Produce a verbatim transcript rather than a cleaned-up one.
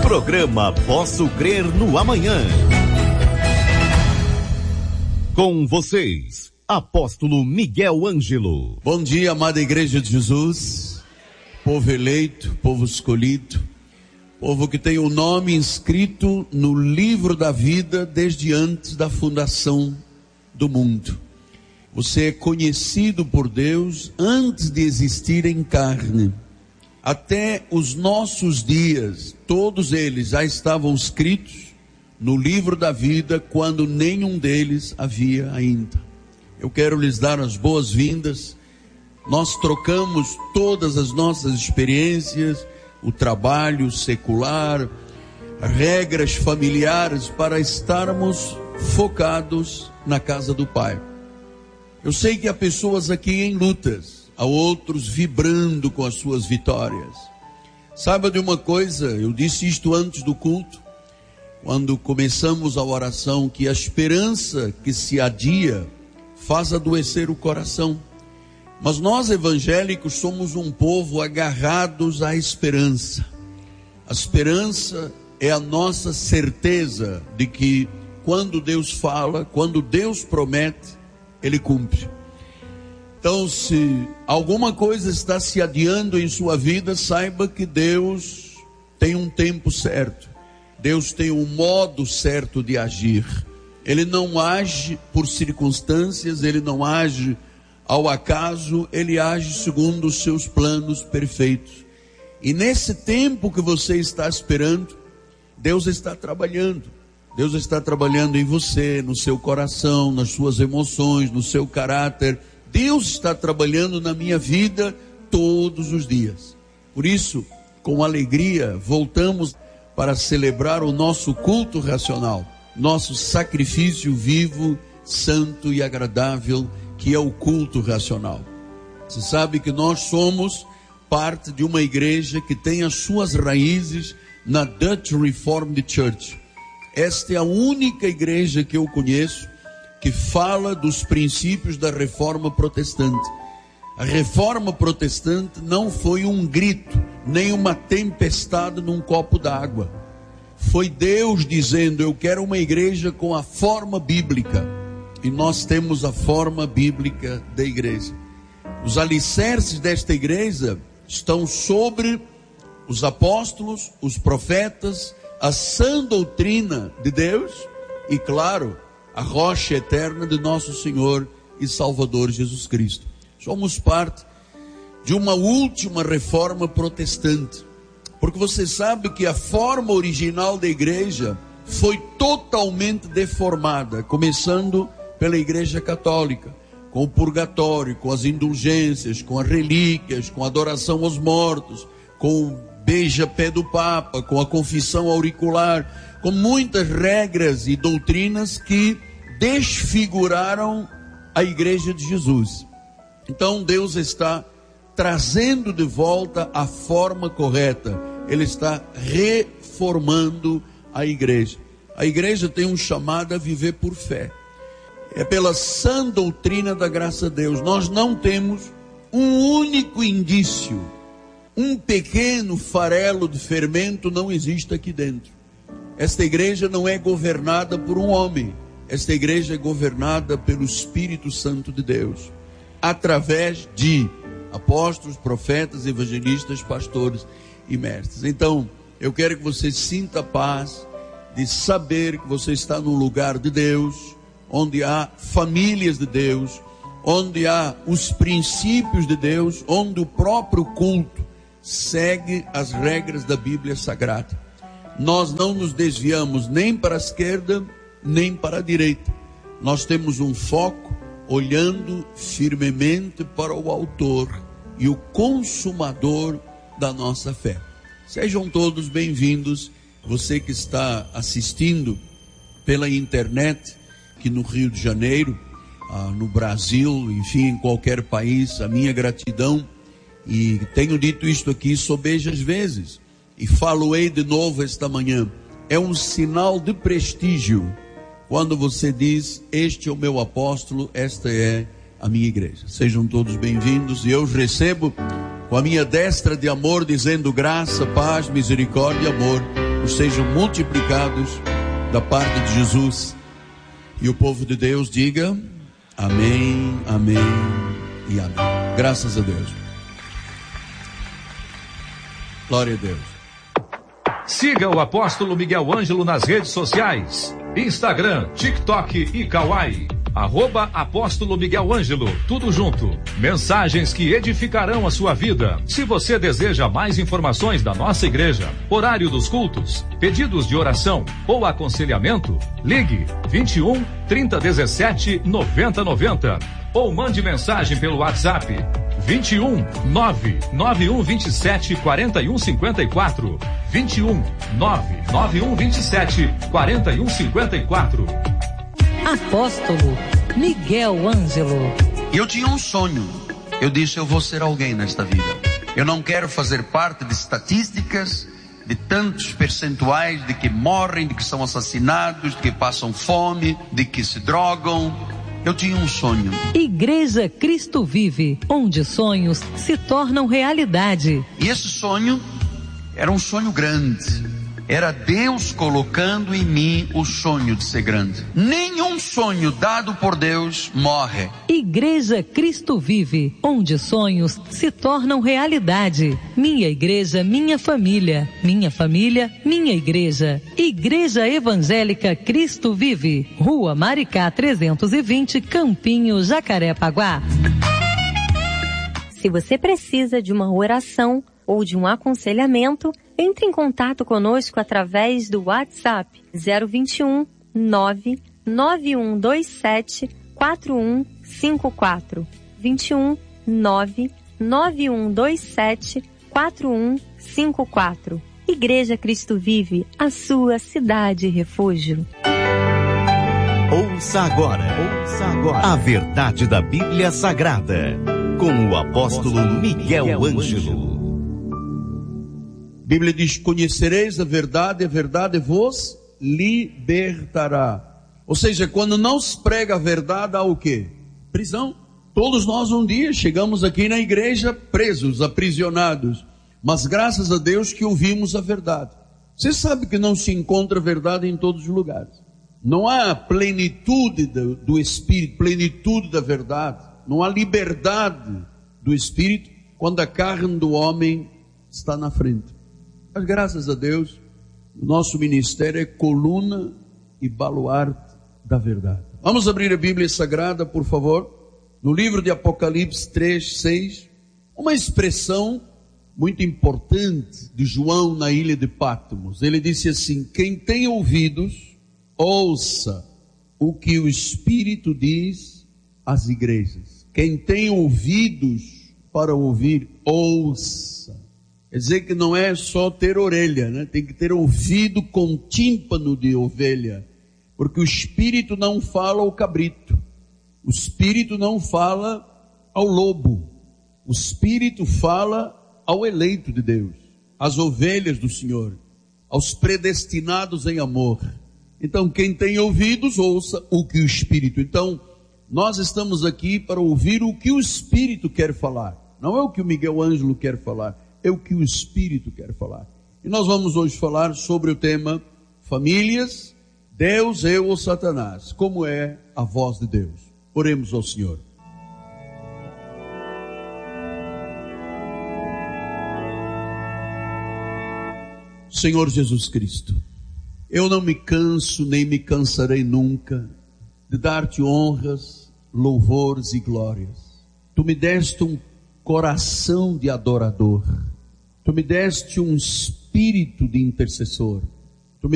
Programa Posso Crer no Amanhã. Com vocês, Apóstolo Miguel Ângelo. Bom dia, amada Igreja de Jesus, povo eleito, povo escolhido, povo que tem o nome inscrito no livro da vida desde antes da fundação do mundo. Você é conhecido por Deus antes de existir em carne. Até os nossos dias, todos eles já estavam escritos no livro da vida quando nenhum deles havia ainda. Eu quero lhes dar as boas-vindas. Nós trocamos todas as nossas experiências, o trabalho secular, regras familiares para estarmos focados na casa do Pai. Eu sei que há pessoas aqui em lutas, há outros vibrando com as suas vitórias. Saiba de uma coisa, eu disse isto antes do culto, quando começamos a oração, que a esperança que se adia faz adoecer o coração. Mas nós evangélicos somos um povo agarrados à esperança. A esperança é a nossa certeza de que quando Deus fala, quando Deus promete, Ele cumpre. Então, se alguma coisa está se adiando em sua vida, saiba que Deus tem um tempo certo. Deus tem um modo certo de agir. Ele não age por circunstâncias, Ele não age ao acaso, Ele age segundo os seus planos perfeitos. E nesse tempo que você está esperando, Deus está trabalhando. Deus está trabalhando em você, no seu coração, nas suas emoções, no seu caráter. Deus está trabalhando na minha vida todos os dias. Por isso, com alegria, voltamos para celebrar o nosso culto racional, nosso sacrifício vivo, santo e agradável, que é o culto racional. Você sabe que nós somos parte de uma igreja que tem as suas raízes na Dutch Reformed Church. Esta é a única igreja que eu conheço que fala dos princípios da reforma protestante. A reforma protestante não foi um grito, nem uma tempestade num copo d'água. Foi Deus dizendo: eu quero uma igreja com a forma bíblica. E nós temos a forma bíblica da igreja. Os alicerces desta igreja estão sobre os apóstolos, os profetas, a sã doutrina de Deus e, claro, a rocha eterna de nosso Senhor e Salvador Jesus Cristo. Somos parte de uma última reforma protestante, porque você sabe que a forma original da igreja foi totalmente deformada, começando pela igreja católica, com o purgatório, com as indulgências, com as relíquias, com a adoração aos mortos, com o beija-pé do Papa, com a confissão auricular, com muitas regras e doutrinas que desfiguraram a igreja de Jesus. Então Deus está trazendo de volta a forma correta. Ele está reformando a igreja. A igreja tem um chamado a viver por fé. É pela sã doutrina da graça de Deus. Nós não temos um único indício, um pequeno farelo de fermento não existe aqui dentro. Esta igreja não é governada por um homem. Esta igreja é governada pelo Espírito Santo de Deus, através de apóstolos, profetas, evangelistas, pastores e mestres. Então, eu quero que você sinta a paz de saber que você está num lugar de Deus, onde há famílias de Deus, onde há os princípios de Deus, onde o próprio culto segue as regras da Bíblia Sagrada. Nós não nos desviamos nem para a esquerda, nem para a direita. Nós temos um foco olhando firmemente para o autor e o consumador da nossa fé. Sejam todos bem-vindos. Você que está assistindo pela internet, aqui no Rio de Janeiro, ah, no Brasil, enfim, em qualquer país, a minha gratidão. E tenho dito isto aqui sobejas vezes, e falo-ei de novo esta manhã. É um sinal de prestígio quando você diz: este é o meu apóstolo, esta é a minha igreja. Sejam todos bem-vindos, e eu os recebo com a minha destra de amor, dizendo: graça, paz, misericórdia e amor sejam multiplicados da parte de Jesus. E o povo de Deus diga amém, amém e amém. Graças a Deus. Glória a Deus. Siga o apóstolo Miguel Ângelo nas redes sociais: Instagram, TikTok e Kawaii. Arroba Apóstolo Miguel Ângelo, tudo junto. Mensagens que edificarão a sua vida. Se você deseja mais informações da nossa igreja, horário dos cultos, pedidos de oração ou aconselhamento, ligue vinte e um, trinta, dezessete, noventa, noventa ou mande mensagem pelo WhatsApp vinte e um, nove nove um vinte e sete, quarenta e um cinquenta e quatro. vinte e um, nove nove um vinte e sete, quarenta e um cinquenta e quatro. Apóstolo Miguel Ângelo. Eu tinha um sonho. Eu disse, eu vou ser alguém nesta vida. Eu não quero fazer parte de estatísticas, de tantos percentuais de que morrem, de que são assassinados, de que passam fome, de que se drogam. Eu tinha um sonho. Igreja Cristo Vive, onde sonhos se tornam realidade. E esse sonho era um sonho grande. Era Deus colocando em mim o sonho de ser grande. Nenhum sonho dado por Deus morre. Igreja Cristo Vive, onde sonhos se tornam realidade. Minha igreja, minha família. Minha família, minha igreja. Igreja Evangélica Cristo Vive. Rua Maricá trezentos e vinte, Campinho, Jacarepaguá. Se você precisa de uma oração ou de um aconselhamento, entre em contato conosco através do WhatsApp zero vinte e um, nove nove um dois sete, quatro um cinco quatro. vinte e um, nove nove um dois sete, quatro um cinco quatro. Igreja Cristo Vive, a sua cidade refúgio. Ouça agora, ouça agora a verdade da Bíblia Sagrada, com o apóstolo Miguel Ângelo. A Bíblia diz, conhecereis a verdade, a verdade vos libertará. Ou seja, quando não se prega a verdade, há o quê? Prisão. Todos nós um dia chegamos aqui na igreja presos, aprisionados. Mas graças a Deus que ouvimos a verdade. Você sabe que não se encontra verdade em todos os lugares. Não há plenitude do, do Espírito, plenitude da verdade. Não há liberdade do Espírito quando a carne do homem está na frente. Mas graças a Deus, o nosso ministério é coluna e baluarte da verdade. Vamos abrir a Bíblia Sagrada, por favor, no livro de Apocalipse três, seis, uma expressão muito importante de João na ilha de Patmos. Ele disse assim, quem tem ouvidos, ouça o que o Espírito diz às igrejas. Quem tem ouvidos para ouvir, ouça. Quer dizer que não é só ter orelha, né? Tem que ter ouvido com tímpano de ovelha, porque o Espírito não fala ao cabrito, o Espírito não fala ao lobo, o Espírito fala ao eleito de Deus, às ovelhas do Senhor, aos predestinados em amor. Então quem tem ouvidos, ouça o que o Espírito. Então nós estamos aqui para ouvir o que o Espírito quer falar, não é o que o Miguel Ângelo quer falar, é o que o Espírito quer falar. E nós vamos hoje falar sobre o tema famílias, Deus, eu ou Satanás. Como é a voz de Deus? Oremos ao Senhor. Senhor Jesus Cristo, eu não me canso nem me cansarei nunca de dar-te honras, louvores e glórias. Tu me deste um coração de adorador. Tu me deste um espírito de intercessor.